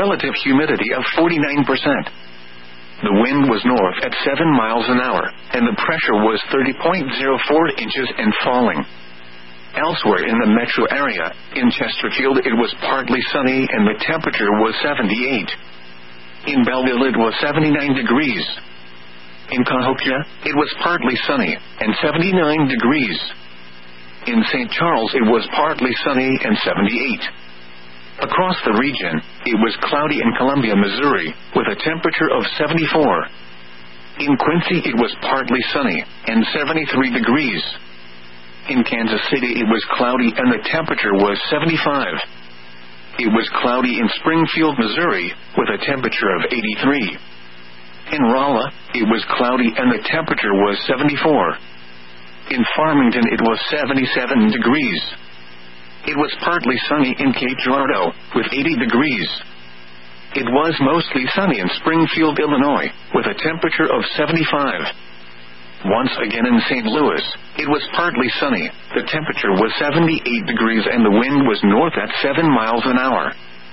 relative humidity of 49%. The wind was north at 7 miles an hour, and the pressure was 30.04 inches and falling. Elsewhere in the metro area, in Chesterfield it was partly sunny and the temperature was 78. In Belleville it was 79 degrees. In Cahokia, it was partly sunny and 79 degrees. In St. Charles it was partly sunny and 78. Across the region, it was cloudy in Columbia, Missouri, with a temperature of 74. In Quincy it was partly sunny and 73 degrees. In Kansas City it was cloudy and the temperature was 75. It was cloudy in Springfield, Missouri, with a temperature of 83. In Rolla, it was cloudy and the temperature was 74. In Farmington it was 77 degrees. It was partly sunny in Cape Girardeau, with 80 degrees. It was mostly sunny in Springfield, Illinois, with a temperature of 75. Once again in St. Louis, it was partly sunny, the temperature was 78 degrees and the wind was north at 7 miles an hour.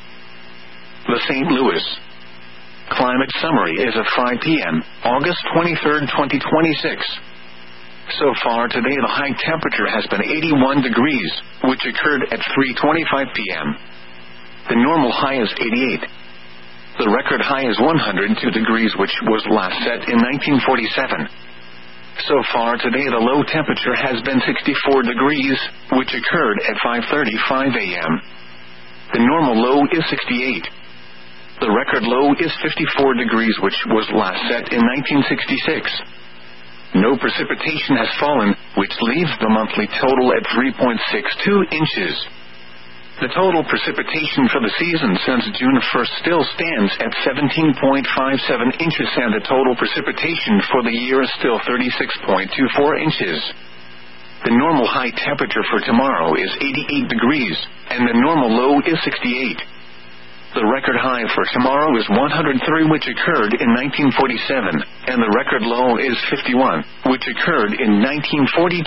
The St. Louis Climate Summary is at 5 p.m., August 23, 2026. So far today the high temperature has been 81 degrees, which occurred at 3:25 p.m. The normal high is 88. The record high is 102 degrees, which was last set in 1947. So far today the low temperature has been 64 degrees, which occurred at 5:35 a.m. The normal low is 68. The record low is 54 degrees, which was last set in 1966. No precipitation has fallen, which leaves the monthly total at 3.62 inches. The total precipitation for the season since June 1st still stands at 17.57 inches, and the total precipitation for the year is still 36.24 inches. The normal high temperature for tomorrow is 88 degrees, and the normal low is 68. The record high for tomorrow is 103, which occurred in 1947, and the record low is 51, which occurred in 1942.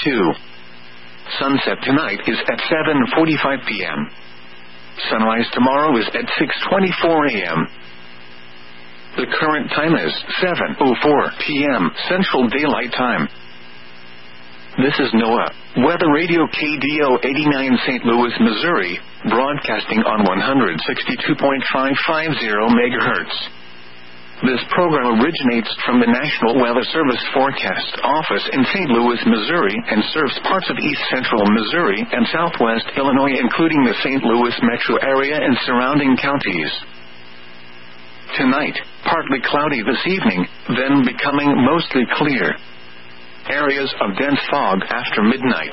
Sunset tonight is at 7:45 p.m. Sunrise tomorrow is at 6:24 a.m. The current time is 7:04 p.m. Central Daylight Time. This is NOAA Weather Radio KDO 89 St. Louis, Missouri, broadcasting on 162.550 MHz. This program originates from the National Weather Service Forecast Office in St. Louis, Missouri, and serves parts of east central Missouri and southwest Illinois, including the St. Louis metro area and surrounding counties. Tonight, partly cloudy this evening, then becoming mostly clear. Areas of dense fog after midnight.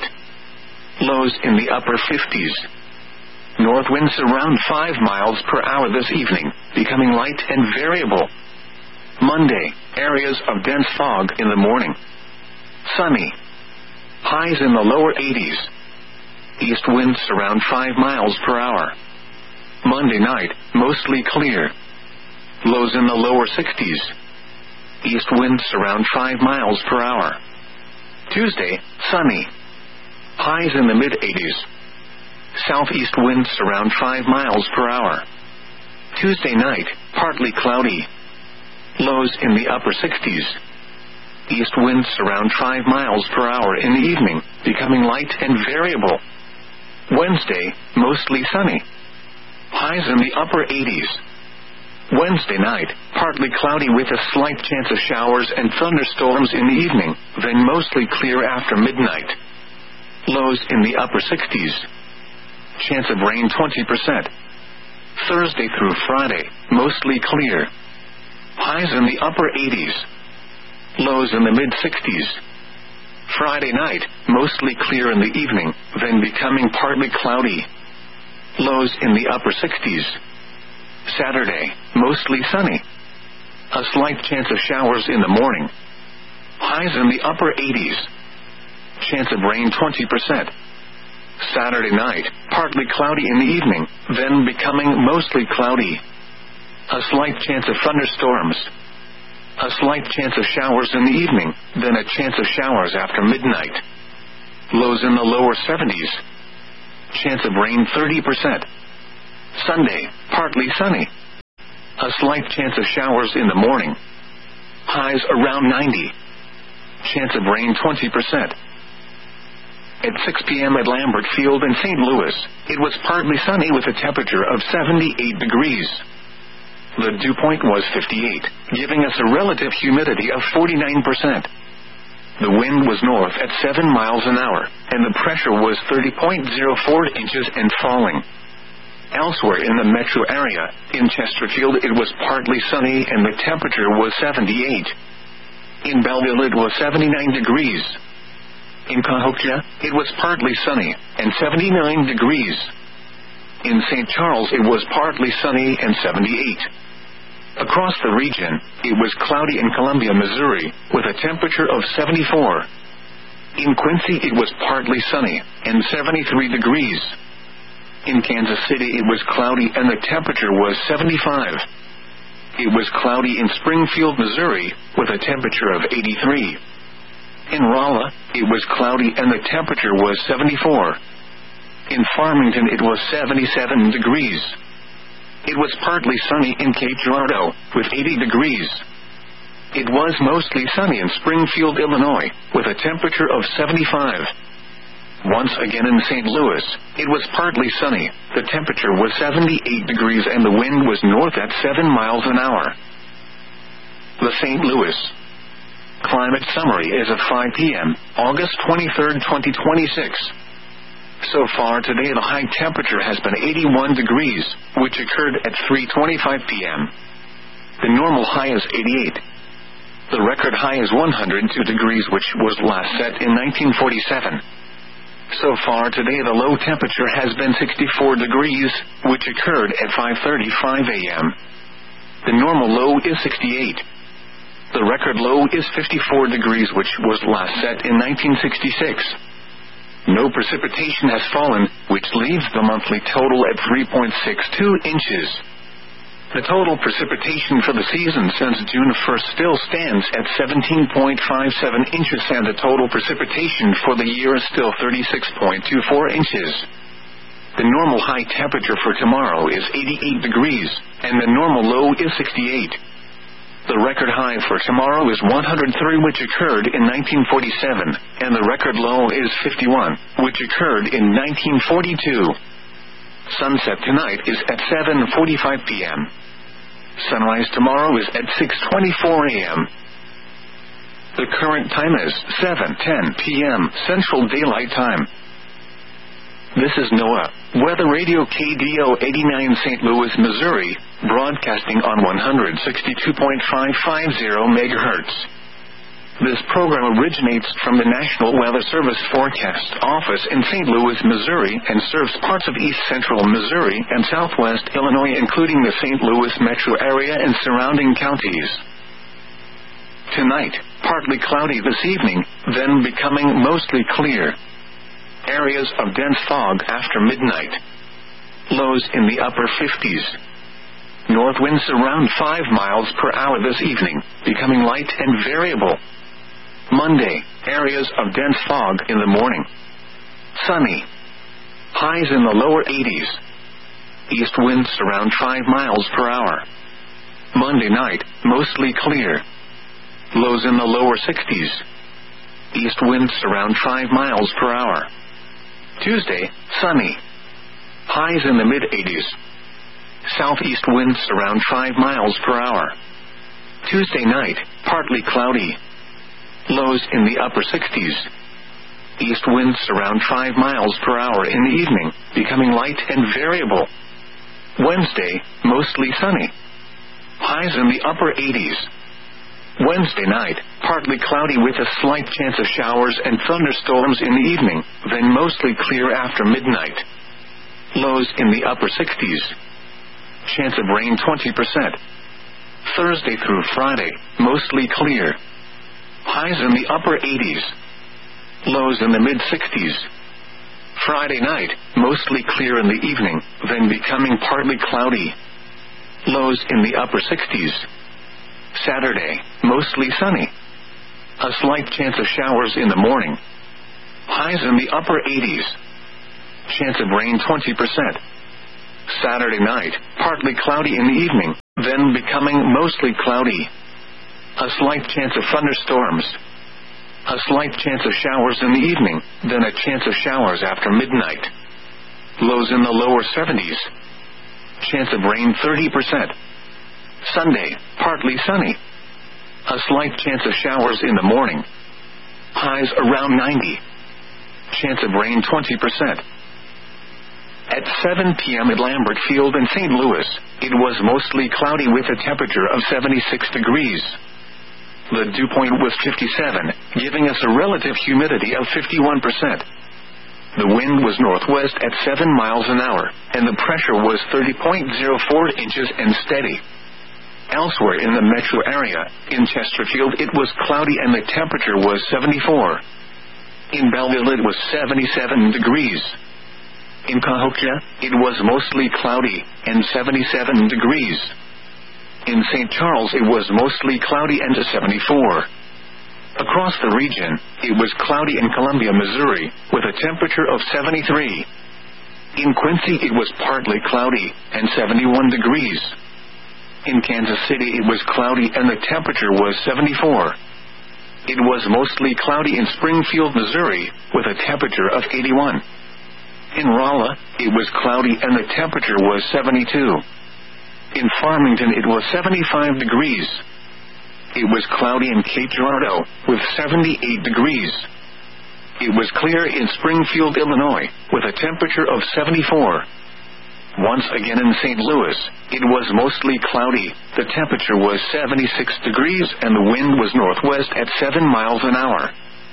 Lows in the upper 50s. North winds around 5 miles per hour this evening, becoming light and variable. Monday, areas of dense fog in the morning. Sunny. Highs in the lower 80s. East winds around 5 miles per hour. Monday night, mostly clear. Lows in the lower 60s. East winds around 5 miles per hour. Tuesday, sunny. Highs in the mid-80s. Southeast winds around 5 miles per hour. Tuesday night, partly cloudy. Lows in the upper 60s. East winds around 5 miles per hour in the evening, becoming light and variable. Wednesday, mostly sunny. Highs in the upper 80s. Wednesday night, partly cloudy with a slight chance of showers and thunderstorms in the evening, then mostly clear after midnight. Lows in the upper 60s. Chance of rain 20%. Thursday through Friday, mostly clear. Highs in the upper 80s. Lows in the mid-60s. Friday night, mostly clear in the evening, then becoming partly cloudy. Lows in the upper 60s. Saturday, mostly sunny. A slight chance of showers in the morning. Highs in the upper 80s. Chance of rain 20%. Saturday night, partly cloudy in the evening, then becoming mostly cloudy. A slight chance of thunderstorms. A slight chance of showers in the evening, then a chance of showers after midnight. Lows in the lower 70s. Chance of rain 30%. Sunday, partly sunny. A slight chance of showers in the morning. Highs around 90. Chance of rain 20%. At 6 p.m. at Lambert Field in St. Louis, it was partly sunny with a temperature of 78 degrees. The dew point was 58, giving us a relative humidity of 49%. The wind was north at 7 miles an hour, and the pressure was 30.04 inches and falling. Elsewhere in the metro area, in Chesterfield it was partly sunny and the temperature was 78. In Belleville it was 79 degrees. In Cahokia, it was partly sunny, and 79 degrees. In St. Charles, it was partly sunny and 78. Across the region, it was cloudy in Columbia, Missouri, with a temperature of 74. In Quincy, it was partly sunny, and 73 degrees. In Kansas City, it was cloudy, and the temperature was 75. It was cloudy in Springfield, Missouri, with a temperature of 83. In Rolla, it was cloudy and the temperature was 74. In Farmington, it was 77 degrees. It was partly sunny in Cape Girardeau, with 80 degrees. It was mostly sunny in Springfield, Illinois, with a temperature of 75. Once again in St. Louis, it was partly sunny, the temperature was 78 degrees and the wind was north at 7 miles an hour. The St. Louis Climate Summary is at 5 p.m., August 23, 2026. So far today the high temperature has been 81 degrees, which occurred at 3:25 p.m. The normal high is 88. The record high is 102 degrees, which was last set in 1947. So far today the low temperature has been 64 degrees, which occurred at 5:35 a.m. The normal low is 68. The record low is 54 degrees, which was last set in 1966. No precipitation has fallen, which leaves the monthly total at 3.62 inches. The total precipitation for the season since June 1st still stands at 17.57 inches, and the total precipitation for the year is still 36.24 inches. The normal high temperature for tomorrow is 88 degrees, and the normal low is 68. The record high for tomorrow is 103, which occurred in 1947, and the record low is 51, which occurred in 1942. Sunset tonight is at 7:45 p.m. Sunrise tomorrow is at 6:24 a.m. The current time is 7:10 p.m. Central Daylight Time. This is NOAA Weather Radio KDO 89 St. Louis, Missouri, broadcasting on 162.550 MHz. This program originates from the National Weather Service Forecast Office in St. Louis, Missouri, and serves parts of east central Missouri and southwest Illinois, including the St. Louis metro area and surrounding counties. Tonight, partly cloudy this evening, then becoming mostly clear. Areas of dense fog after midnight. Lows in the upper 50s. North winds around 5 miles per hour this evening, becoming light and variable. Monday, areas of dense fog in the morning. Sunny. Highs in the lower 80s. East winds around 5 miles per hour. Monday night, mostly clear. Lows in the lower 60s. East winds around 5 miles per hour. Tuesday, sunny. Highs in the mid-80s. Southeast winds around 5 miles per hour. Tuesday night, partly cloudy. Lows in the upper 60s. East winds around 5 miles per hour in the evening, becoming light and variable. Wednesday, mostly sunny. Highs in the upper 80s. Wednesday night, partly cloudy with a slight chance of showers and thunderstorms in the evening, then mostly clear after midnight. Lows in the upper 60s. Chance of rain 20%. Thursday through Friday, mostly clear. Highs in the upper 80s. Lows in the mid-60s. Friday night, mostly clear in the evening, then becoming partly cloudy. Lows in the upper 60s. Saturday, mostly sunny. A slight chance of showers in the morning. Highs in the upper 80s. Chance of rain 20%. Saturday night, partly cloudy in the evening, then becoming mostly cloudy. A slight chance of thunderstorms. A slight chance of showers in the evening, then a chance of showers after midnight. Lows in the lower 70s. Chance of rain 30%. Sunday, partly sunny. A slight chance of showers in the morning. Highs around 90. Chance of rain 20%. At 7 p.m. at Lambert Field in St. Louis, it was mostly cloudy with a temperature of 76 degrees. The dew point was 57, giving us a relative humidity of 51%. The wind was northwest at 7 miles an hour, and the pressure was 30.04 inches and steady. Elsewhere in the metro area, in Chesterfield it was cloudy and the temperature was 74. In Belleville it was 77 degrees. In Cahokia, it was mostly cloudy and 77 degrees. In St. Charles it was mostly cloudy and 74. Across the region, it was cloudy in Columbia, Missouri, with a temperature of 73. In Quincy it was partly cloudy and 71 degrees. In Kansas City it was cloudy and the temperature was 74. It was mostly cloudy in Springfield, Missouri, with a temperature of 81. In Rolla, it was cloudy and the temperature was 72. In Farmington it was 75 degrees. It was cloudy in Cape Girardeau, with 78 degrees. It was clear in Springfield, Illinois, with a temperature of 74. Once again in St. Louis, it was mostly cloudy, the temperature was 76 degrees and the wind was northwest at 7 miles an hour.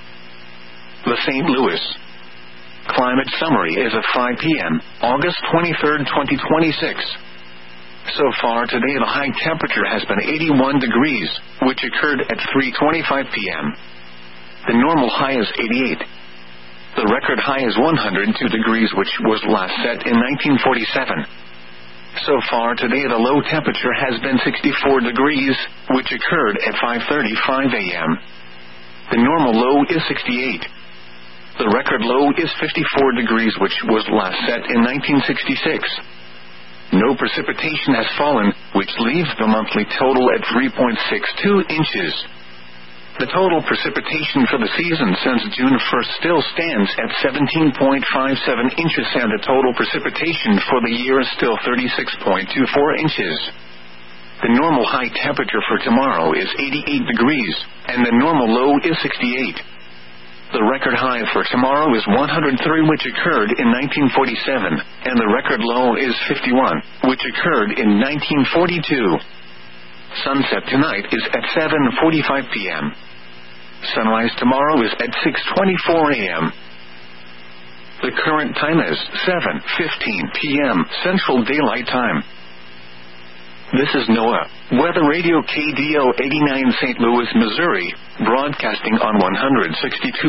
The St. Louis Climate Summary is at 5 p.m., August 23, 2026. So far today the high temperature has been 81 degrees, which occurred at 3:25 p.m. The normal high is 88. The record high is 102 degrees, which was last set in 1947. So far today the low temperature has been 64 degrees, which occurred at 5:35 a.m. The normal low is 68. The record low is 54 degrees, which was last set in 1966. No precipitation has fallen, which leaves the monthly total at 3.62 inches. The total precipitation for the season since June 1st still stands at 17.57 inches, and the total precipitation for the year is still 36.24 inches. The normal high temperature for tomorrow is 88 degrees, and the normal low is 68. The record high for tomorrow is 103, which occurred in 1947, and the record low is 51, which occurred in 1942. Sunset tonight is at 7:45 p.m. Sunrise tomorrow is at 6:24 a.m. The current time is 7:15 p.m. Central Daylight Time. This is NOAA Weather Radio KDO 89 St. Louis, Missouri, broadcasting on 162.550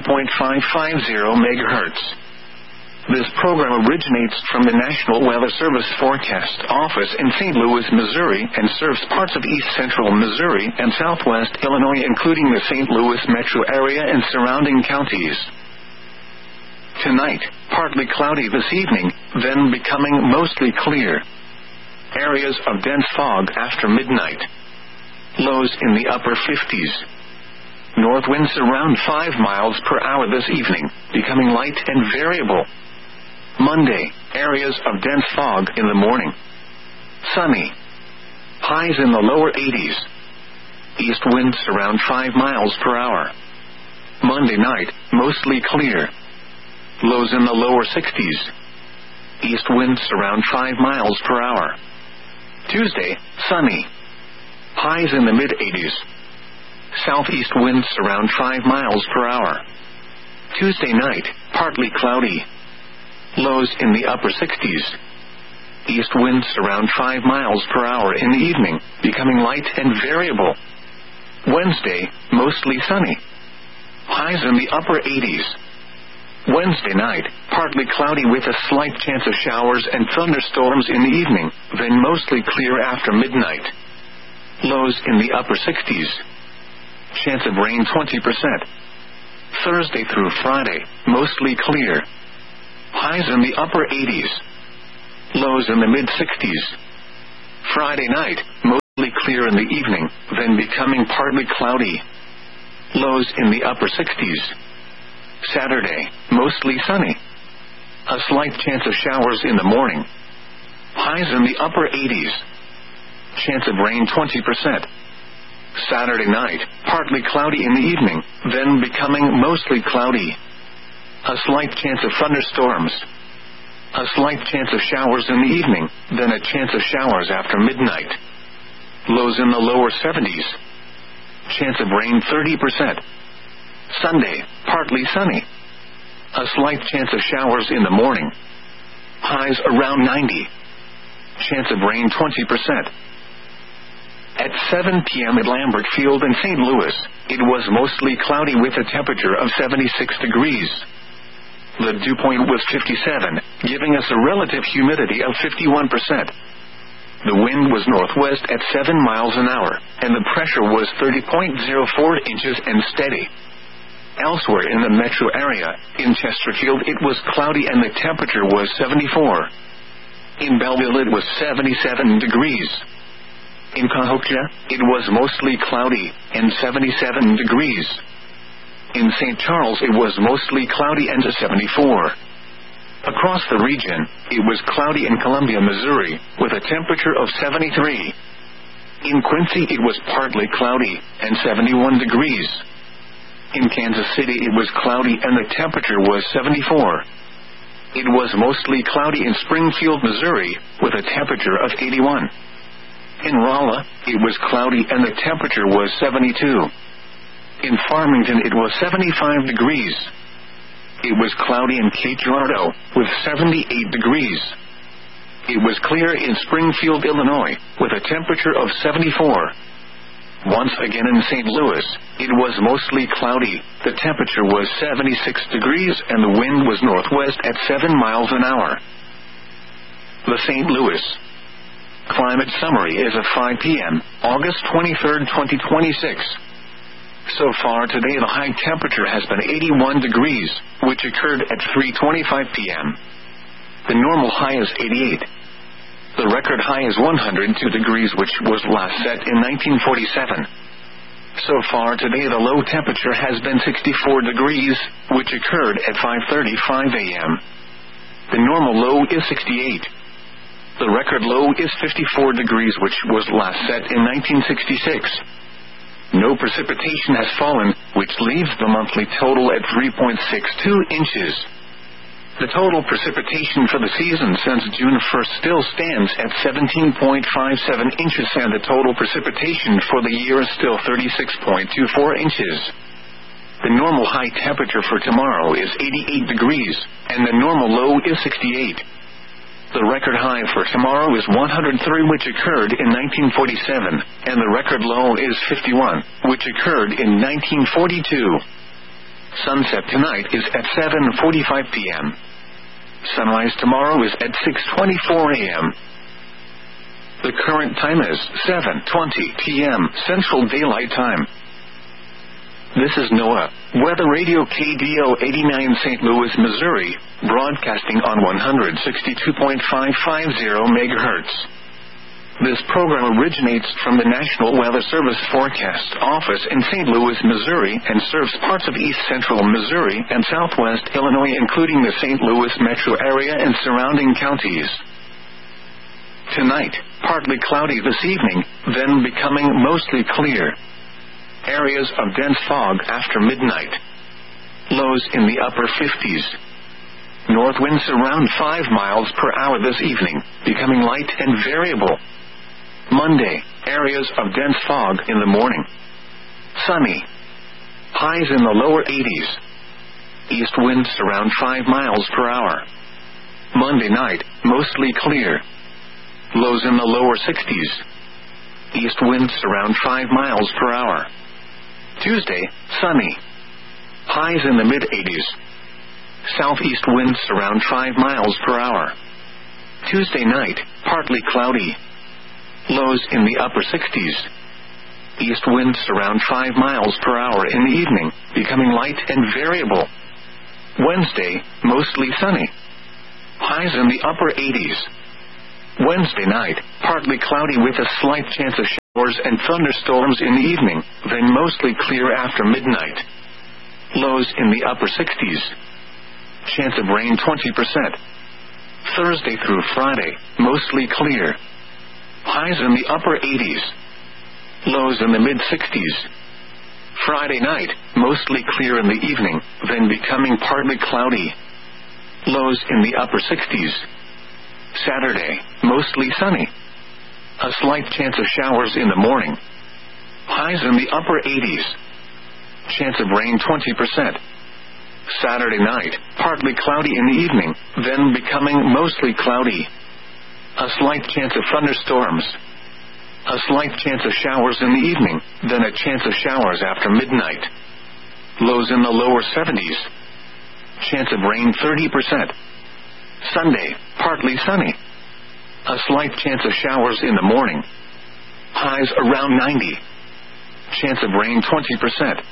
MHz. This program originates from the National Weather Service Forecast Office in St. Louis, Missouri, and serves parts of east central Missouri and southwest Illinois, including the St. Louis metro area and surrounding counties. Tonight, partly cloudy this evening, then becoming mostly clear. Areas of dense fog after midnight. Lows in the upper 50s. North winds around 5 miles per hour this evening, becoming light and variable. Monday, areas of dense fog in the morning. Sunny. Highs in the lower 80s. East winds around 5 miles per hour. Monday night, mostly clear. Lows in the lower 60s. East winds around 5 miles per hour. Tuesday, sunny. Highs in the mid-80s. Southeast winds around 5 miles per hour. Tuesday night, partly cloudy. Lows in the upper 60s. East winds around 5 miles per hour in the evening, becoming light and variable. Wednesday, mostly sunny. Highs in the upper 80s. Wednesday night, partly cloudy with a slight chance of showers and thunderstorms in the evening, then mostly clear after midnight. Lows in the upper 60s. Chance of rain 20%. Thursday through Friday, mostly clear. Highs in the upper 80s. Lows in the mid-60s. Friday night, mostly clear in the evening, then becoming partly cloudy. Lows in the upper 60s. Saturday, mostly sunny. A slight chance of showers in the morning. Highs in the upper 80s. Chance of rain 20%. Saturday night, partly cloudy in the evening, then becoming mostly cloudy. A slight chance of thunderstorms. A slight chance of showers in the evening, then a chance of showers after midnight. Lows in the lower 70s. Chance of rain 30%. Sunday, partly sunny. A slight chance of showers in the morning. Highs around 90. Chance of rain 20%. At 7 p.m. at Lambert Field in St. Louis, it was mostly cloudy with a temperature of 76 degrees. The dew point was 57, giving us a relative humidity of 51%. The wind was northwest at 7 miles an hour, and the pressure was 30.04 inches and steady. Elsewhere in the metro area, in Chesterfield it was cloudy and the temperature was 74. In Belleville it was 77 degrees. In Cahokia, it was mostly cloudy and 77 degrees. In St. Charles it was mostly cloudy and 74. Across the region, it was cloudy in Columbia, Missouri, with a temperature of 73. In Quincy it was partly cloudy and 71 degrees. In Kansas City it was cloudy and the temperature was 74. It was mostly cloudy in Springfield, Missouri, with a temperature of 81. In Rolla, it was cloudy and the temperature was 72. In Farmington it was 75 degrees. It was cloudy in Cape Girardeau, with 78 degrees. It was clear in Springfield, Illinois, with a temperature of 74. Once again in St. Louis, it was mostly cloudy, the temperature was 76 degrees and the wind was northwest at 7 miles an hour. The St. Louis Climate Summary is at 5 p.m., August 23, 2026. So far today the high temperature has been 81 degrees, which occurred at 3:25 p.m. The normal high is 88. The record high is 102 degrees, which was last set in 1947. So far today the low temperature has been 64 degrees, which occurred at 5:35 a.m. The normal low is 68. The record low is 54 degrees, which was last set in 1966. No precipitation has fallen, which leaves the monthly total at 3.62 inches. The total precipitation for the season since June 1st still stands at 17.57 inches, and the total precipitation for the year is still 36.24 inches. The normal high temperature for tomorrow is 88 degrees, and the normal low is 68. The record high for tomorrow is 103, which occurred in 1947, and the record low is 51, which occurred in 1942. Sunset tonight is at 7:45 p.m. Sunrise tomorrow is at 6:24 a.m. The current time is 7:20 p.m. Central Daylight Time. This is NOAA Weather Radio KDO 89 St. Louis, Missouri, broadcasting on 162.550 MHz. This program originates from the National Weather Service Forecast Office in St. Louis, Missouri, and serves parts of east central Missouri and southwest Illinois, including the St. Louis metro area and surrounding counties. Tonight, partly cloudy this evening, then becoming mostly clear. Areas of dense fog after midnight. Lows in the upper 50s. North winds around 5 miles per hour this evening, becoming light and variable. Monday, areas of dense fog in the morning. Sunny. Highs in the lower 80s. East winds around 5 miles per hour. Monday night, mostly clear. Lows in the lower 60s. East winds around 5 miles per hour. Tuesday, sunny. Highs in the mid-80s. Southeast winds around 5 miles per hour. Tuesday night, partly cloudy. Lows in the upper 60s. East winds around 5 miles per hour in the evening, becoming light and variable. Wednesday, mostly sunny. Highs in the upper 80s. Wednesday night, partly cloudy with a slight chance of showers and thunderstorms in the evening, then mostly clear after midnight. Lows in the upper 60s. Chance of rain 20%. Thursday through Friday, mostly clear. Highs in the upper 80s. Lows in the mid-60s. Friday night, mostly clear in the evening, then becoming partly cloudy. Lows in the upper 60s. Saturday, mostly sunny. A slight chance of showers in the morning. Highs in the upper 80s. Chance of rain 20%. Saturday night, partly cloudy in the evening, then becoming mostly cloudy. A slight chance of thunderstorms. A slight chance of showers in the evening, then a chance of showers after midnight. Lows in the lower 70s. Chance of rain 30%. Sunday, partly sunny. A slight chance of showers in the morning. Highs around 90. Chance of rain 20%.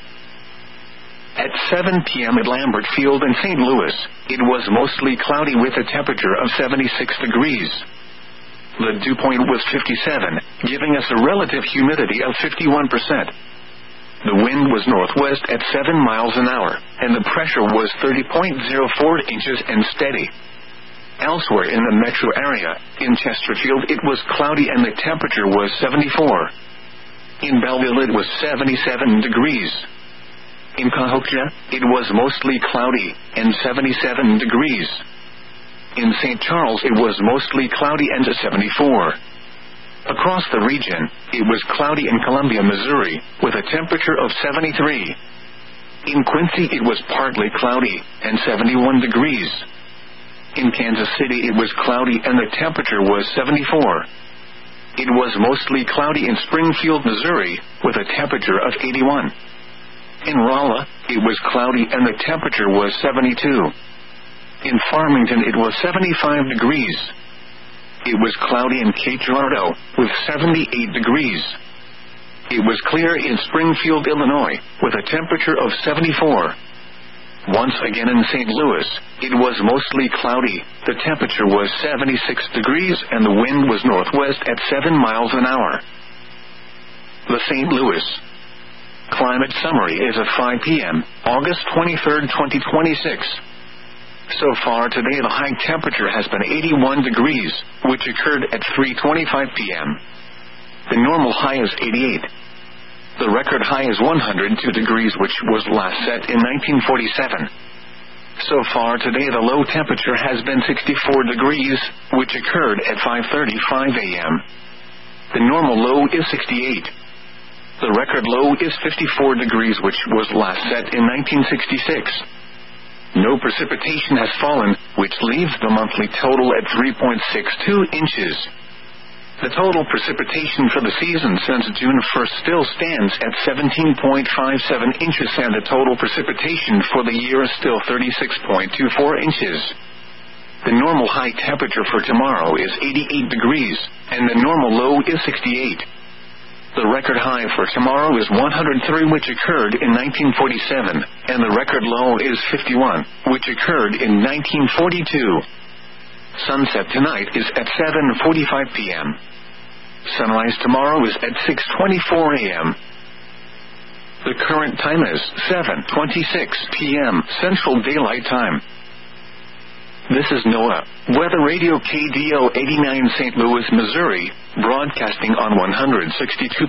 At 7 p.m. at Lambert Field in St. Louis, it was mostly cloudy with a temperature of 76 degrees. The dew point was 57, giving us a relative humidity of 51%. The wind was northwest at 7 miles an hour, and the pressure was 30.04 inches and steady. Elsewhere in the metro area, in Chesterfield it was cloudy and the temperature was 74. In Belleville it was 77 degrees. In Cahokia, it was mostly cloudy, and 77 degrees. In St. Charles it was mostly cloudy and 74. Across the region, it was cloudy in Columbia, Missouri, with a temperature of 73. In Quincy it was partly cloudy, and 71 degrees. In Kansas City it was cloudy and the temperature was 74. It was mostly cloudy in Springfield, Missouri, with a temperature of 81. In Rolla, it was cloudy and the temperature was 72. In Farmington it was 75 degrees. It was cloudy in Cape Girardeau, with 78 degrees. It was clear in Springfield, Illinois, with a temperature of 74. Once again in St. Louis, it was mostly cloudy, the temperature was 76 degrees and the wind was northwest at 7 miles an hour. The St. Louis Climate Summary is at 5 p.m., August 23, 2026. So far today the high temperature has been 81 degrees, which occurred at 3:25 p.m. The normal high is 88. The record high is 102 degrees, which was last set in 1947. So far today the low temperature has been 64 degrees, which occurred at 5:35 a.m. The normal low is 68. The record low is 54 degrees, which was last set in 1966. No precipitation has fallen, which leaves the monthly total at 3.62 inches. The total precipitation for the season since June 1st still stands at 17.57 inches, and the total precipitation for the year is still 36.24 inches. The normal high temperature for tomorrow is 88 degrees, and the normal low is 68. The record high for tomorrow is 103, which occurred in 1947, and the record low is 51, which occurred in 1942. Sunset tonight is at 7:45 p.m. Sunrise tomorrow is at 6:24 a.m. The current time is 7:26 p.m. Central Daylight Time. This is NOAA Weather Radio KDO 89 St. Louis, Missouri, broadcasting on 162.550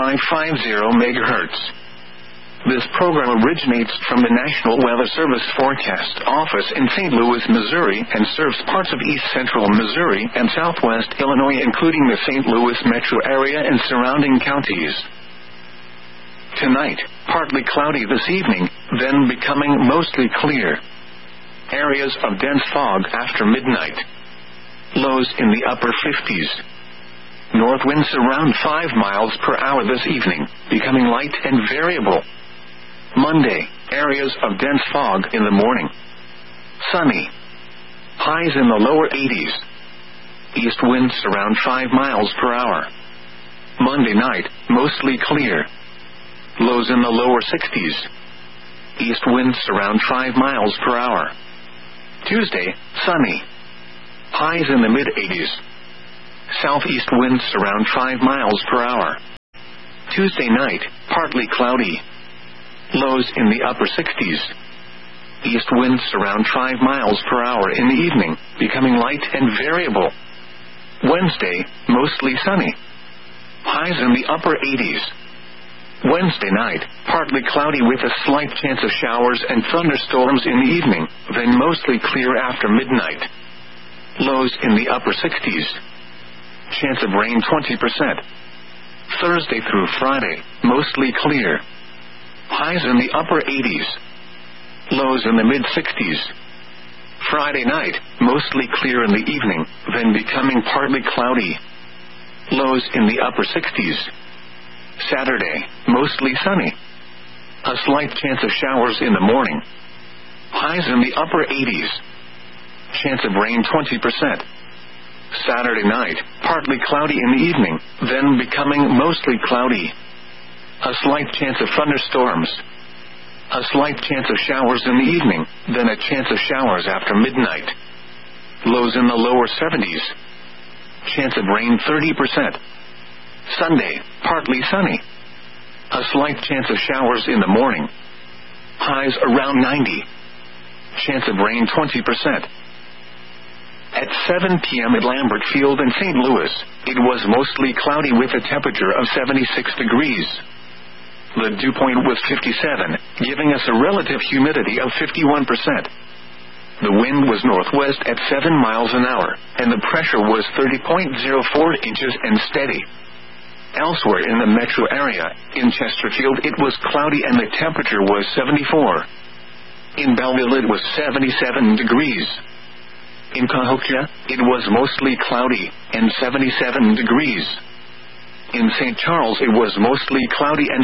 MHz. This program originates from the National Weather Service Forecast Office in St. Louis, Missouri, and serves parts of east central Missouri and southwest Illinois, including the St. Louis metro area and surrounding counties. Tonight, partly cloudy this evening, then becoming mostly clear. Areas of dense fog after midnight. Lows in the upper 50s. North winds around 5 miles per hour this evening, becoming light and variable. Monday, areas of dense fog in the morning. Sunny. Highs in the lower 80s. East winds around 5 miles per hour. Monday night, mostly clear. Lows in the lower 60s. East winds around 5 miles per hour. Tuesday, sunny. Highs in the mid-80s. Southeast winds around 5 miles per hour. Tuesday night, partly cloudy. Lows in the upper 60s. East winds around 5 miles per hour in the evening, becoming light and variable. Wednesday, mostly sunny. Highs in the upper 80s. Wednesday night, partly cloudy with a slight chance of showers and thunderstorms in the evening, then mostly clear after midnight. Lows in the upper 60s. Chance of rain 20%. Thursday through Friday, mostly clear. Highs in the upper 80s. Lows in the mid-60s. Friday night, mostly clear in the evening, then becoming partly cloudy. Lows in the upper 60s. Saturday, mostly sunny. A slight chance of showers in the morning. Highs in the upper 80s. Chance of rain 20%. Saturday night, partly cloudy in the evening, then becoming mostly cloudy. A slight chance of thunderstorms. A slight chance of showers in the evening, then a chance of showers after midnight. Lows in the lower 70s. Chance of rain 30%. Sunday, partly sunny. A slight chance of showers in the morning. Highs around 90. Chance of rain 20%. At 7 p.m. at Lambert Field in St. Louis, it was mostly cloudy with a temperature of 76 degrees. The dew point was 57, giving us a relative humidity of 51%. The wind was northwest at 7 miles an hour, and the pressure was 30.04 inches and steady. Elsewhere in the metro area, in Chesterfield it was cloudy and the temperature was 74. In Belleville it was 77 degrees. In Cahokia, it was mostly cloudy, and 77 degrees. In St. Charles it was mostly cloudy and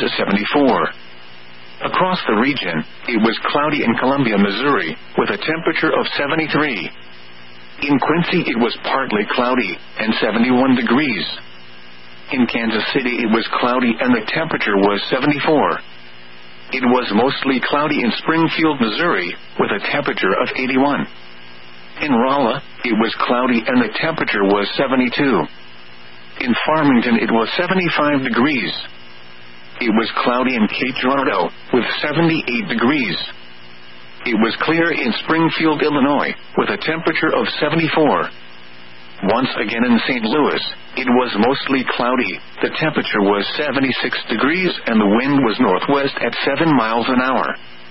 74. Across the region, it was cloudy in Columbia, Missouri, with a temperature of 73. In Quincy it was partly cloudy, and 71 degrees. In Kansas City it was cloudy and the temperature was 74. It was mostly cloudy in Springfield, Missouri, with a temperature of 81. In Rolla, it was cloudy and the temperature was 72. In Farmington it was 75 degrees. It was cloudy in Cape Girardeau, with 78 degrees. It was clear in Springfield, Illinois, with a temperature of 74. Once again in St. Louis, it was mostly cloudy, the temperature was 76 degrees and the wind was northwest at 7 miles an hour.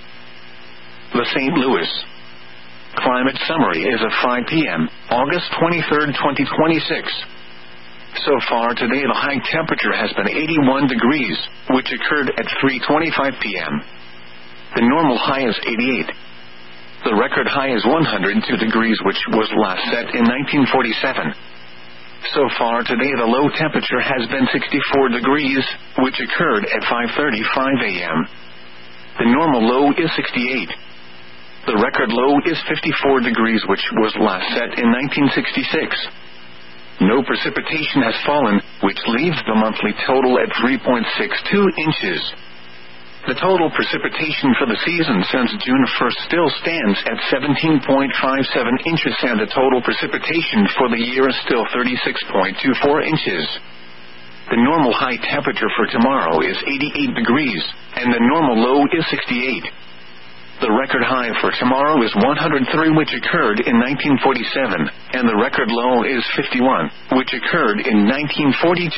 The St. Louis Climate Summary is of 5 p.m., August 23, 2026. So far today the high temperature has been 81 degrees, which occurred at 3:25 p.m. The normal high is 88. The record high is 102 degrees, which was last set in 1947. So far today the low temperature has been 64 degrees, which occurred at 5:35 a.m. The normal low is 68. The record low is 54 degrees, which was last set in 1966. No precipitation has fallen, which leaves the monthly total at 3.62 inches. The total precipitation for the season since June 1st still stands at 17.57 inches, and the total precipitation for the year is still 36.24 inches. The normal high temperature for tomorrow is 88 degrees, and the normal low is 68. The record high for tomorrow is 103, which occurred in 1947, and the record low is 51, which occurred in 1942.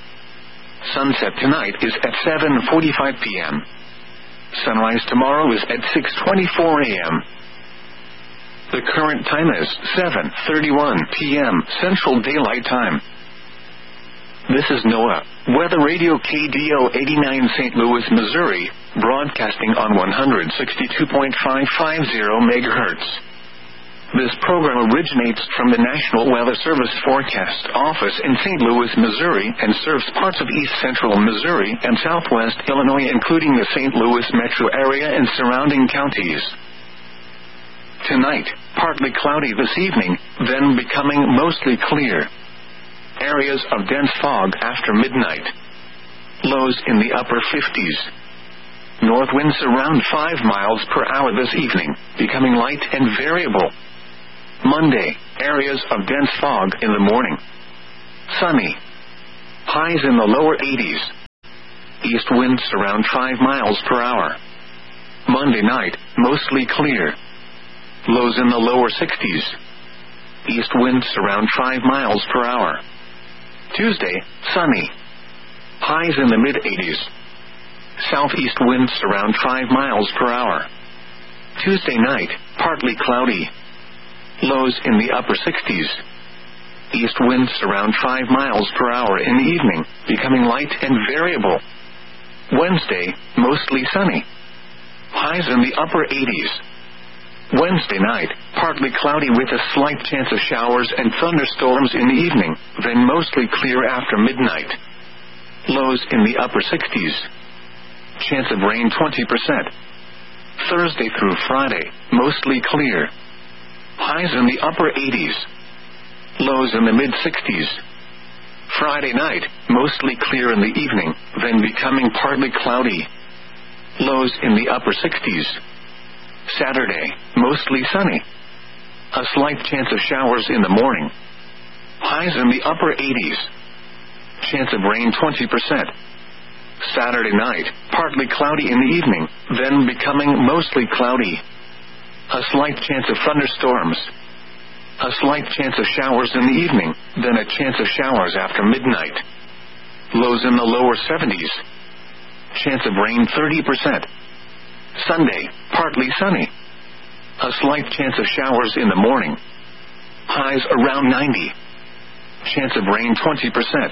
Sunset tonight is at 7:45 p.m. Sunrise tomorrow is at 6:24 a.m. The current time is 7:31 p.m. Central Daylight Time. This is NOAA Weather Radio KDO 89 St. Louis, Missouri, broadcasting on 162.550 MHz. This program originates from the National Weather Service Forecast Office in St. Louis, Missouri, and serves parts of east central Missouri and southwest Illinois, including the St. Louis metro area and surrounding counties. Tonight, partly cloudy this evening, then becoming mostly clear. Areas of dense fog after midnight. Lows in the upper 50s. North winds around 5 miles per hour this evening, becoming light and variable. Monday, areas of dense fog in the morning. Sunny. Highs in the lower 80s. east winds around 5 miles per hour. Monday night, mostly clear. Lows in the lower 60s. East winds around 5 miles per hour. Tuesday, sunny. Highs in the mid-80s. Southeast winds around 5 miles per hour. Tuesday night, partly cloudy. Lows in the upper 60s. East winds around 5 miles per hour in the evening, becoming light and variable. Wednesday, mostly sunny. Highs in the upper 80s. Wednesday night, partly cloudy with a slight chance of showers and thunderstorms in the evening, then mostly clear after midnight. Lows in the upper 60s. Chance of rain 20%. Thursday through Friday, mostly clear. Highs in the upper 80s. Lows in the mid-60s. Friday night, mostly clear in the evening, then becoming partly cloudy. Lows in the upper 60s. Saturday, mostly sunny. A slight chance of showers in the morning. Highs in the upper 80s. Chance of rain 20%. Saturday night, partly cloudy in the evening, then becoming mostly cloudy. A slight chance of thunderstorms. A slight chance of showers in the evening, then a chance of showers after midnight. Lows in the lower 70s. Chance of rain 30%. Sunday, partly sunny. A slight chance of showers in the morning. Highs around 90. Chance of rain 20%.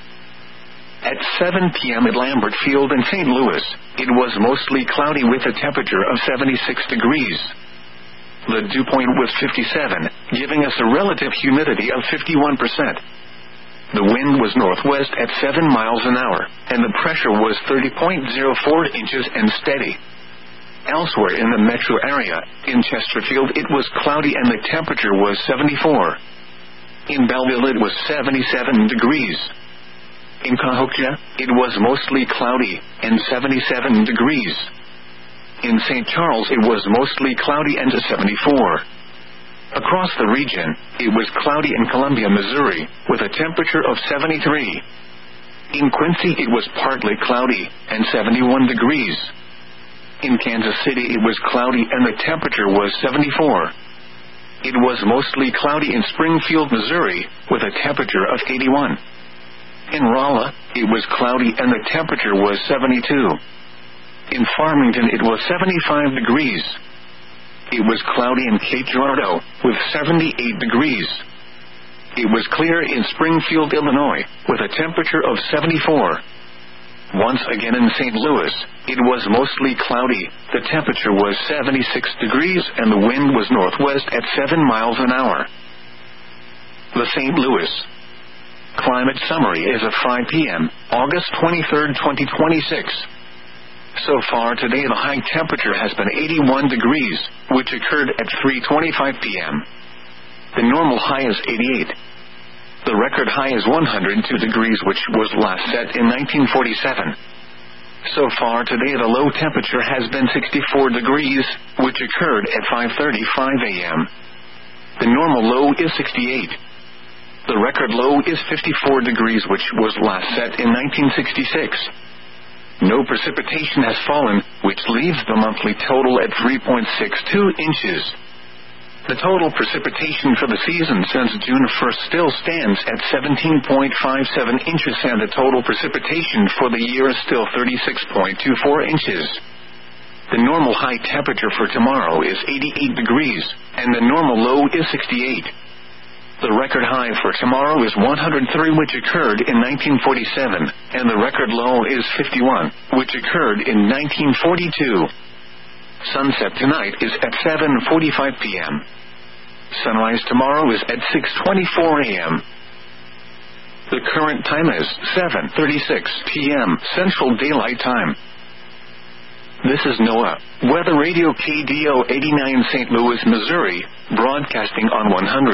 At 7 p.m. at Lambert Field in St. Louis, it was mostly cloudy with a temperature of 76 degrees. The dew point was 57, giving us a relative humidity of 51%. The wind was northwest at 7 miles an hour, and the pressure was 30.04 inches and steady. Elsewhere in the metro area, in Chesterfield it was cloudy and the temperature was 74. In Belleville it was 77 degrees. In Cahokia, it was mostly cloudy and 77 degrees. In St. Charles it was mostly cloudy and 74. Across the region, it was cloudy in Columbia, Missouri, with a temperature of 73. In Quincy it was partly cloudy and 71 degrees. In Kansas City it was cloudy and the temperature was 74. It was mostly cloudy in Springfield, Missouri, with a temperature of 81. In Rolla, it was cloudy and the temperature was 72. In Farmington it was 75 degrees. It was cloudy in Cape Girardeau, with 78 degrees. It was clear in Springfield, Illinois, with a temperature of 74. Once again in St. Louis, it was mostly cloudy, the temperature was 76 degrees and the wind was northwest at 7 miles an hour. The St. Louis Climate Summary is at 5 p.m., August 23, 2026. So far today the high temperature has been 81 degrees, which occurred at 3:25 p.m. The normal high is 88. The record high is 102 degrees, which was last set in 1947. So far today the low temperature has been 64 degrees, which occurred at 5:35 a.m. The normal low is 68. The record low is 54 degrees, which was last set in 1966. No precipitation has fallen, which leaves the monthly total at 3.62 inches. The total precipitation for the season since June 1st still stands at 17.57 inches, and the total precipitation for the year is still 36.24 inches. The normal high temperature for tomorrow is 88 degrees, and the normal low is 68. The record high for tomorrow is 103, which occurred in 1947, and the record low is 51, which occurred in 1942. Sunset tonight is at 7:45 p.m. Sunrise tomorrow is at 6:24 a.m. The current time is 7:36 p.m. Central Daylight Time. This is NOAA Weather Radio KDO 89 St. Louis, Missouri, broadcasting on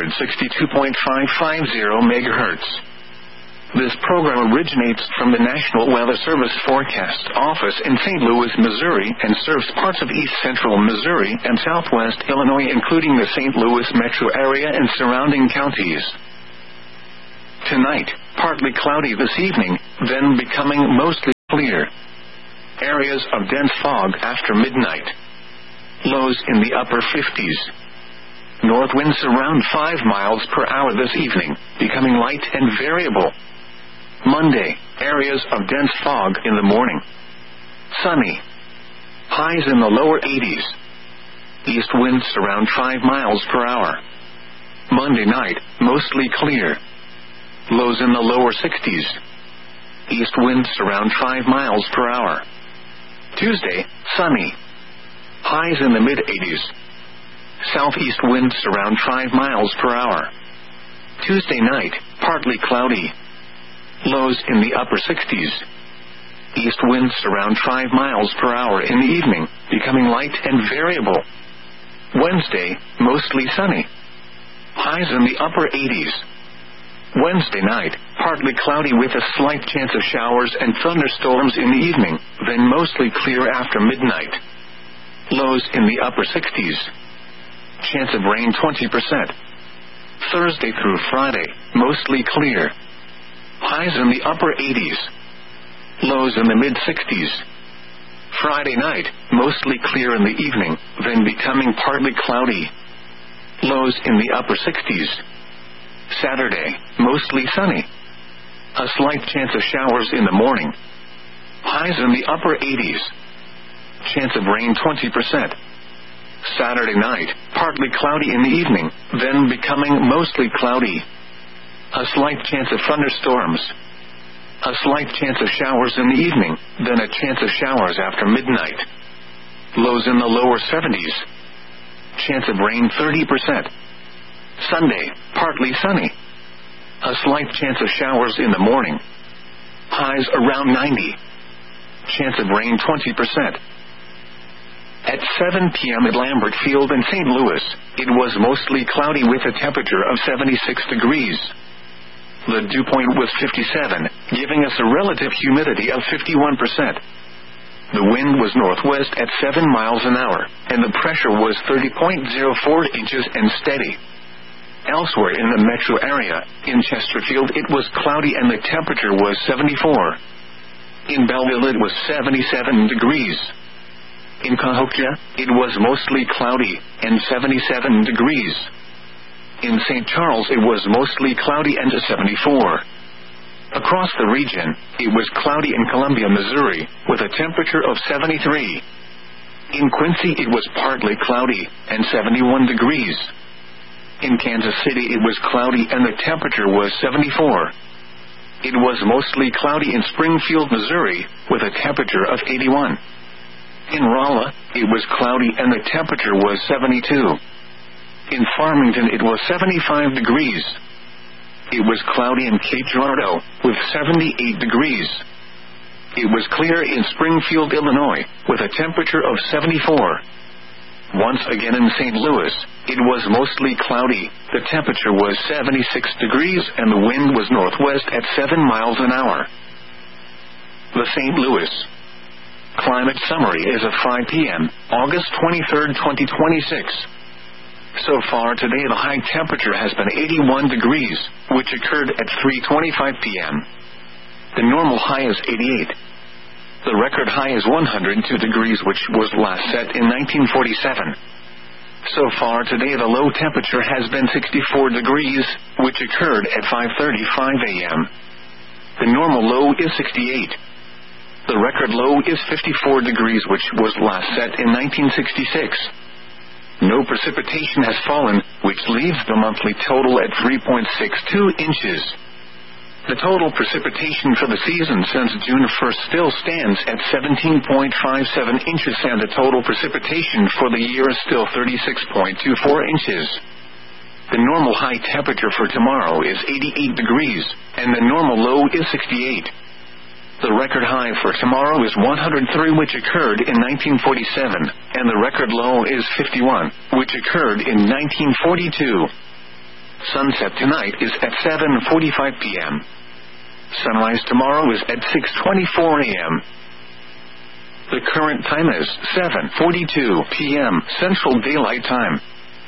162.550 MHz. This program originates from the National Weather Service Forecast Office in St. Louis, Missouri, and serves parts of east central Missouri and southwest Illinois, including the St. Louis metro area and surrounding counties. Tonight, partly cloudy this evening, then becoming mostly clear. Areas of dense fog after midnight. Lows in the upper 50s. North winds around 5 miles per hour this evening, becoming light and variable. Monday, areas of dense fog in the morning. Sunny. Highs in the lower 80s. East winds around 5 miles per hour. Monday night, mostly clear. Lows in the lower 60s. East winds around 5 miles per hour. Tuesday, sunny. Highs in the mid-80s. Southeast winds around 5 miles per hour. Tuesday night, partly cloudy. Lows in the upper 60s. East winds around 5 miles per hour in the evening, becoming light and variable. Wednesday, mostly sunny. Highs in the upper 80s. Wednesday night, partly cloudy with a slight chance of showers and thunderstorms in the evening, then mostly clear after midnight. Lows in the upper 60s. Chance of rain 20%. Thursday through Friday, mostly clear. Highs in the upper 80s. Lows in the mid-60s. Friday night, mostly clear in the evening, then becoming partly cloudy. Lows in the upper 60s. Saturday, mostly sunny. A slight chance of showers in the morning. Highs in the upper 80s. Chance of rain 20%. Saturday night, partly cloudy in the evening, then becoming mostly cloudy. A slight chance of thunderstorms. A slight chance of showers in the evening, then a chance of showers after midnight. Lows in the lower 70s. Chance of rain 30%. Sunday, partly sunny. A slight chance of showers in the morning. Highs around 90. Chance of rain 20%. At 7 p.m. at Lambert Field in St. Louis, it was mostly cloudy with a temperature of 76 degrees. The dew point was 57, giving us a relative humidity of 51%. The wind was northwest at 7 miles an hour, and the pressure was 30.04 inches and steady. Elsewhere in the metro area, in Chesterfield it was cloudy and the temperature was 74. In Belleville it was 77 degrees. In Cahokia, it was mostly cloudy, and 77 degrees. In St. Charles it was mostly cloudy and 74. Across the region, it was cloudy in Columbia, Missouri, with a temperature of 73. In Quincy it was partly cloudy, and 71 degrees. In Kansas City it was cloudy and the temperature was 74. It was mostly cloudy in Springfield, Missouri, with a temperature of 81. In Rolla, it was cloudy and the temperature was 72. In Farmington it was 75 degrees. It was cloudy in Cape Girardeau, with 78 degrees. It was clear in Springfield, Illinois, with a temperature of 74. Once again in St. Louis, it was mostly cloudy, the temperature was 76 degrees and the wind was northwest at 7 miles an hour. The St. Louis Climate Summary is of 5 p.m., August 23, 2026. So far today the high temperature has been 81 degrees, which occurred at 3:25 p.m. The normal high is 88. The record high is 102 degrees, which was last set in 1947. So far today the low temperature has been 64 degrees, which occurred at 5:35 a.m. The normal low is 68. The record low is 54 degrees, which was last set in 1966. No precipitation has fallen, which leaves the monthly total at 3.62 inches. The total precipitation for the season since June 1st still stands at 17.57 inches, and the total precipitation for the year is still 36.24 inches. The normal high temperature for tomorrow is 88 degrees, and the normal low is 68. The record high for tomorrow is 103, which occurred in 1947, and the record low is 51, which occurred in 1942. Sunset tonight is at 7:45 p.m. Sunrise tomorrow is at 6:24 a.m. The current time is 7:42 p.m. Central Daylight Time.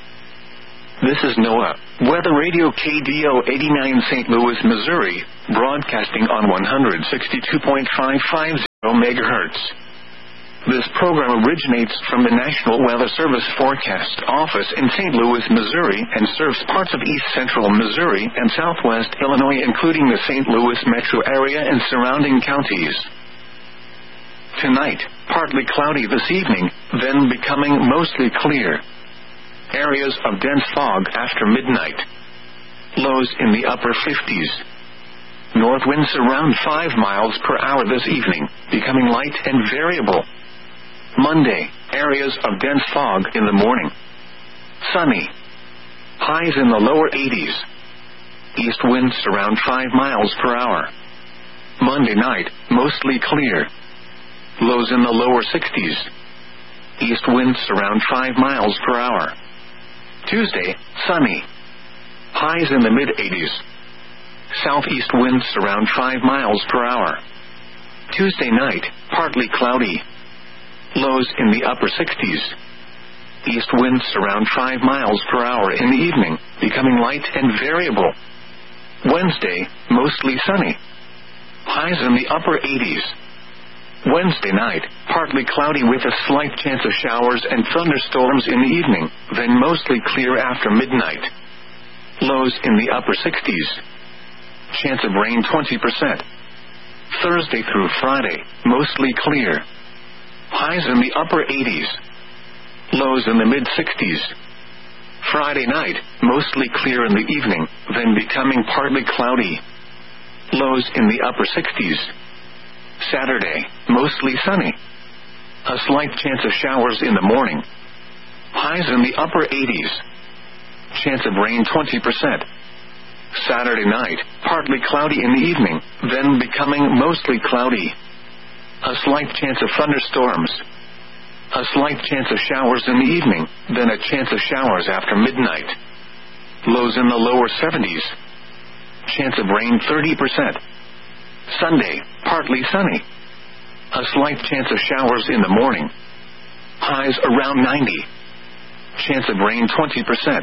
This is NOAA Weather Radio KDO 89 St. Louis, Missouri, broadcasting on 162.55 megahertz. This program originates from the National Weather Service Forecast Office in St. Louis, Missouri, and serves parts of east central Missouri and southwest Illinois, including the St. Louis metro area and surrounding counties. Tonight, partly cloudy this evening, then becoming mostly clear. Areas of dense fog after midnight. Lows in the upper 50s. North winds around 5 miles per hour this evening, becoming light and variable. Monday, areas of dense fog in the morning. Sunny. Highs in the lower 80s. East winds around 5 miles per hour. Monday night, mostly clear. Lows in the lower 60s. East winds around 5 miles per hour. Tuesday, sunny. Highs in the mid-80s. Southeast winds around 5 miles per hour. Tuesday night, partly cloudy. Lows in the upper 60s. East winds around 5 miles per hour in the evening, becoming light and variable. Wednesday, mostly sunny. Highs in the upper 80s. Wednesday night, partly cloudy with a slight chance of showers and thunderstorms in the evening, then mostly clear after midnight. Lows in the upper 60s. Chance of rain 20%. Thursday through Friday, mostly clear. Highs in the upper 80s. Lows in the mid-60s. Friday night, mostly clear in the evening, then becoming partly cloudy. Lows in the upper 60s. Saturday, mostly sunny. A slight chance of showers in the morning. Highs in the upper 80s. Chance of rain 20%. Saturday night, partly cloudy in the evening, then becoming mostly cloudy. A slight chance of thunderstorms. A slight chance of showers in the evening, then a chance of showers after midnight. Lows in the lower 70s. Chance of rain 30%. Sunday, partly sunny. A slight chance of showers in the morning. Highs around 90. Chance of rain 20%.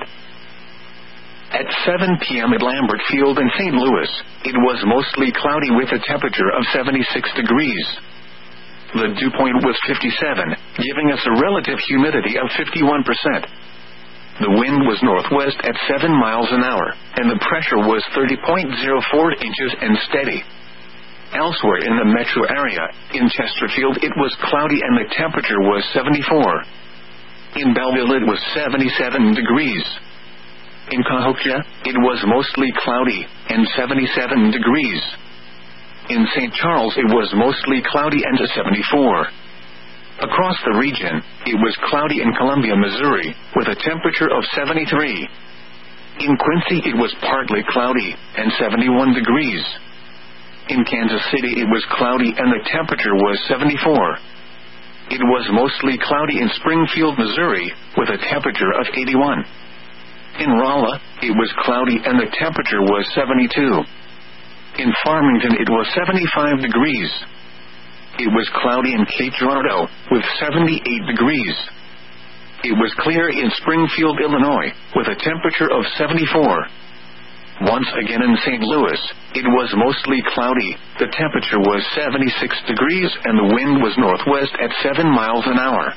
At 7 p.m. at Lambert Field in St. Louis, it was mostly cloudy with a temperature of 76 degrees. The dew point was 57, giving us a relative humidity of 51%. The wind was northwest at 7 miles an hour, and the pressure was 30.04 inches and steady. Elsewhere in the metro area, in Chesterfield it was cloudy and the temperature was 74. In Belleville it was 77 degrees. In Cahokia, it was mostly cloudy and 77 degrees. In St. Charles it was mostly cloudy and 74. Across the region, it was cloudy in Columbia, Missouri, with a temperature of 73. In Quincy it was partly cloudy and 71 degrees. In Kansas City it was cloudy and the temperature was 74. It was mostly cloudy in Springfield, Missouri, with a temperature of 81. In Rolla, it was cloudy and the temperature was 72. In Farmington it was 75 degrees. It was cloudy in Cape Girardeau, with 78 degrees. It was clear in Springfield, Illinois, with a temperature of 74. Once again in St. Louis, it was mostly cloudy, the temperature was 76 degrees and the wind was northwest at 7 miles an hour.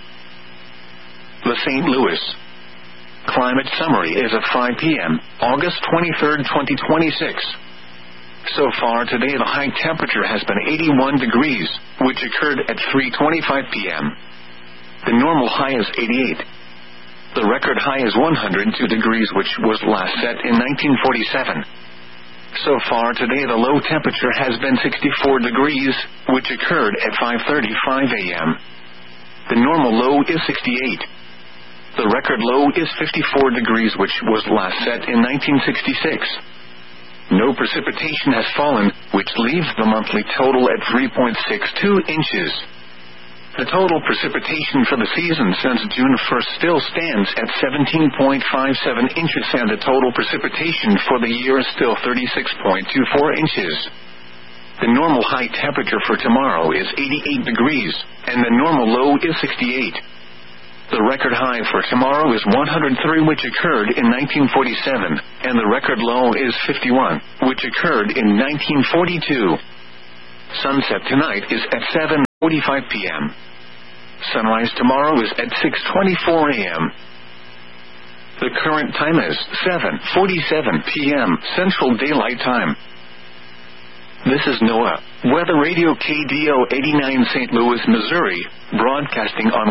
The St. Louis Climate Summary is at 5 p.m., August 23, 2026. So far today the high temperature has been 81 degrees, which occurred at 3:25 p.m. The normal high is 88. The record high is 102 degrees, which was last set in 1947. So far today the low temperature has been 64 degrees, which occurred at 5:35 a.m. The normal low is 68. The record low is 54 degrees, which was last set in 1966. No precipitation has fallen, which leaves the monthly total at 3.62 inches. The total precipitation for the season since June 1st still stands at 17.57 inches, and the total precipitation for the year is still 36.24 inches. The normal high temperature for tomorrow is 88 degrees, and the normal low is 68. The record high for tomorrow is 103, which occurred in 1947, and the record low is 51, which occurred in 1942. Sunset tonight is at 7. 6:45 p.m. Sunrise tomorrow is at 6:24 a.m. The current time is 7:47 p.m. Central Daylight Time. This is NOAA Weather Radio KDO 89 St. Louis, Missouri, broadcasting on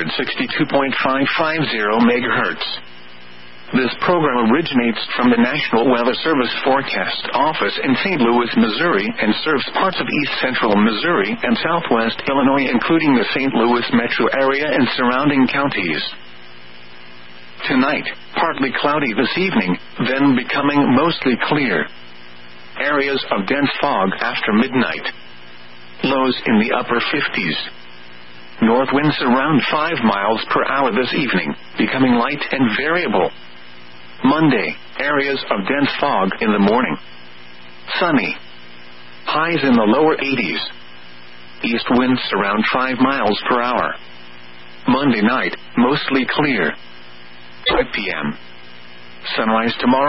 162.550 MHz. This program originates from the National Weather Service Forecast Office in St. Louis, Missouri, and serves parts of east central Missouri and southwest Illinois, including the St. Louis metro area and surrounding counties. Tonight, partly cloudy this evening, then becoming mostly clear. Areas of dense fog after midnight. Lows in the upper 50s. North winds around 5 miles per hour this evening, becoming light and variable. Monday, areas of dense fog in the morning. Sunny. Highs in the lower 80s. East winds around 5 miles per hour. Monday night, mostly clear. 5 p.m. Sunrise tomorrow.